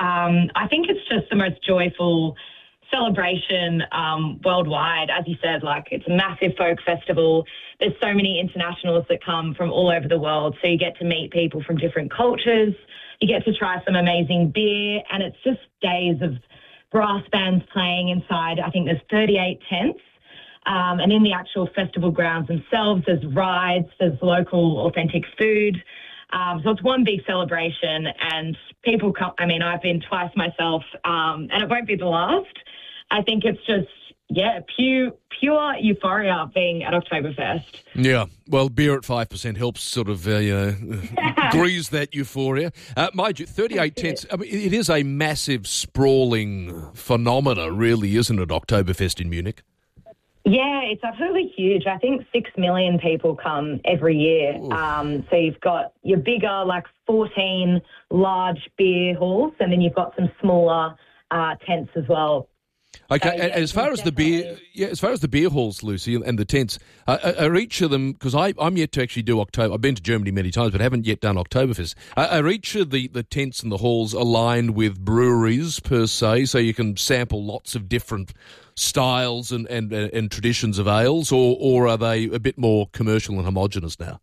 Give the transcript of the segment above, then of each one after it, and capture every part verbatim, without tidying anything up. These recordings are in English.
Um, I think it's just the most joyful celebration um, worldwide. As you said, like it's a massive folk festival. There's so many internationals that come from all over the world. So you get to meet people from different cultures. You get to try some amazing beer, and it's just days of brass bands playing inside. I think there's thirty-eight tents. Um, and in the actual festival grounds themselves, there's rides, there's local authentic food. Um, so it's one big celebration, and people come. I mean, I've been twice myself, um, and it won't be the last. I think it's just, yeah, pure, pure euphoria being at Oktoberfest. Yeah, well, beer at five percent helps sort of uh, uh, grease that euphoria. Uh, mind you, thirty-eight tents, I mean, it is a massive, sprawling phenomena, really, isn't it, Oktoberfest in Munich? Yeah, it's absolutely huge. I think six million people come every year. Um, so you've got your bigger, like fourteen large beer halls, and then you've got some smaller uh, tents as well. Okay, So, yeah, as far as the beer, yeah, as far as the beer halls, Lucy, and the tents, uh, are each of them? Because I'm yet to actually do October. I've been to Germany many times, but haven't yet done Oktoberfest. Uh, are each of the, the tents and the halls aligned with breweries per se, so you can sample lots of different styles and, and, and traditions of ales, or, or are they a bit more commercial and homogenous now?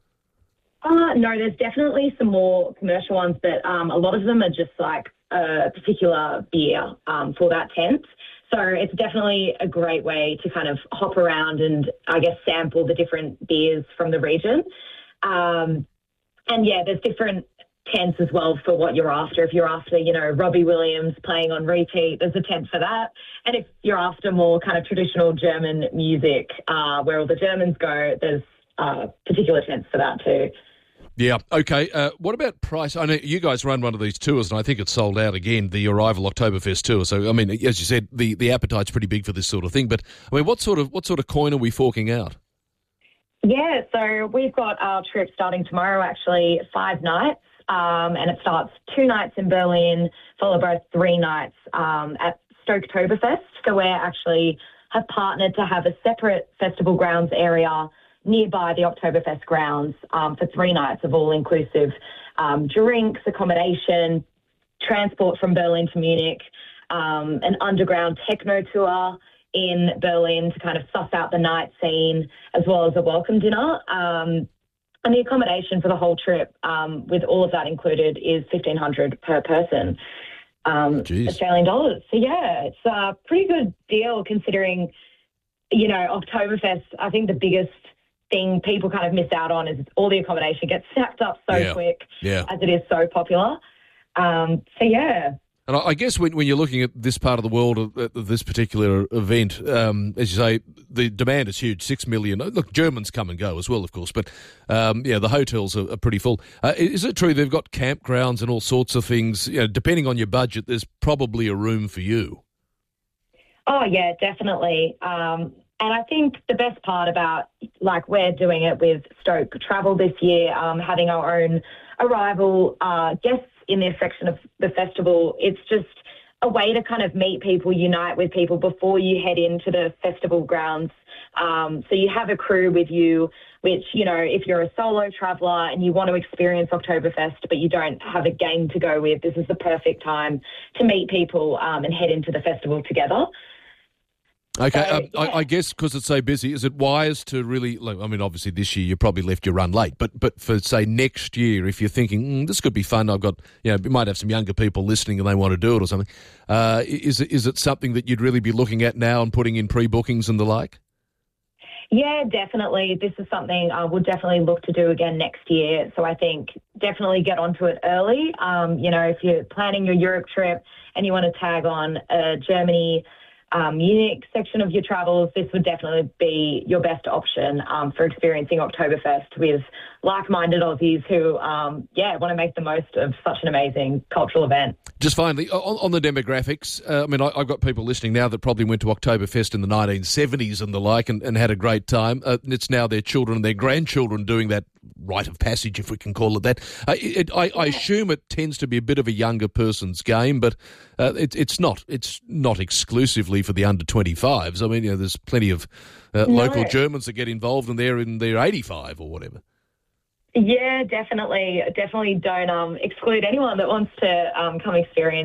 Uh, no, there's definitely some more commercial ones, but um, a lot of them are just like a particular beer um, for that tent. So it's definitely a great way to kind of hop around and, I guess, sample the different beers from the region. Um, and, yeah, there's different tents as well for what you're after. If you're after, you know, Robbie Williams playing on repeat, there's a tent for that. And if you're after more kind of traditional German music, uh, where all the Germans go, there's uh, particular tents for that too. Yeah, okay. Uh, what about price? I know you guys run one of these tours, and I think it's sold out again, the Arrival Oktoberfest tour. So, I mean, as you said, the, the appetite's pretty big for this sort of thing. But, I mean, what sort of what sort of coin are we forking out? Yeah, so we've got our trip starting tomorrow, actually, five nights. Um, and it starts two nights in Berlin, followed by three nights um, at Stoketoberfest. So we actually have partnered to have a separate festival grounds area nearby the Oktoberfest grounds um, for three nights of all-inclusive um, drinks, accommodation, transport from Berlin to Munich, um, an underground techno tour in Berlin to kind of suss out the night scene, as well as a welcome dinner. Um, and the accommodation for the whole trip, um, with all of that included, is fifteen hundred dollars per person, um, Australian dollars. So, yeah, it's a pretty good deal considering, you know, Oktoberfest, I think the biggest thing people kind of miss out on is all the accommodation gets snapped up so yeah. quick yeah. as it is so popular. Um, so, yeah. And I guess when, when you're looking at this part of the world, at this particular event, um, as you say, the demand is huge, six million. Look, Germans come and go as well, of course, but, um, yeah, the hotels are, are pretty full. Uh, is it true they've got campgrounds and all sorts of things? You know, depending on your budget, there's probably a room for you. Oh, yeah, definitely. Um, and I think the best part about, like, we're doing it with Stoke Travel this year, um, having our own Arrival uh, guests in this section of the festival, it's just a way to kind of meet people, unite with people before you head into the festival grounds. Um, so you have a crew with you, which, you know, if you're a solo traveller and you want to experience Oktoberfest but you don't have a gang to go with, this is the perfect time to meet people um, and head into the festival together. Okay, So, um, yeah. I, I guess because it's so busy, is it wise to really, like, I mean, obviously this year you probably left your run late, but but for, say, next year, if you're thinking, mm, this could be fun, I've got, you know, we might have some younger people listening and they want to do it or something, uh, is, it, is it something that you'd really be looking at now and putting in pre-bookings and the like? Yeah, definitely. This is something I would definitely look to do again next year. So I think definitely get onto it early. Um, you know, if you're planning your Europe trip and you want to tag on a Germany, um, Munich section of your travels, this would definitely be your best option um, for experiencing Oktoberfest with like-minded Aussies who, um, yeah, want to make the most of such an amazing cultural event. Just finally, on, on the demographics, uh, I mean, I, I've got people listening now that probably went to Oktoberfest in the nineteen seventies and the like and, and had a great time. Uh, it's now their children and their grandchildren doing that rite of passage, if we can call it that. Uh, it, I, I assume it tends to be a bit of a younger person's game, but uh, it, it's not. It's not exclusively for the under twenty-fives. I mean, you know, there's plenty of uh, No. local Germans that get involved and they're in their eighty-five or whatever. Yeah, definitely. Definitely don't um, exclude anyone that wants to um, come experience